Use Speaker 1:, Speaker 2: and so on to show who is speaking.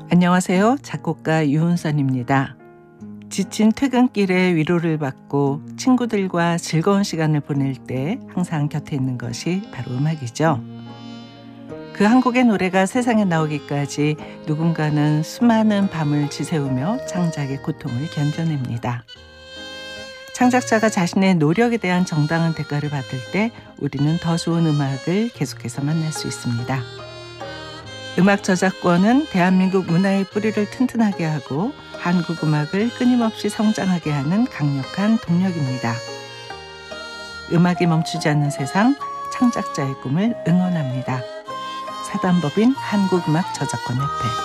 Speaker 1: 안녕하세요. 작곡가 유은선입니다. 지친 퇴근길에 위로를 받고 친구들과 즐거운 시간을 보낼 때 항상 곁에 있는 것이 바로 음악이죠. 그 한 곡의 노래가 세상에 나오기까지 누군가는 수많은 밤을 지새우며 창작의 고통을 견뎌냅니다. 창작자가 자신의 노력에 대한 정당한 대가를 받을 때 우리는 더 좋은 음악을 계속해서 만날 수 있습니다. 음악 저작권은 대한민국 문화의 뿌리를 튼튼하게 하고 한국 음악을 끊임없이 성장하게 하는 강력한 동력입니다. 음악이 멈추지 않는 세상, 창작자의 꿈을 응원합니다. 사단법인 한국음악 저작권협회.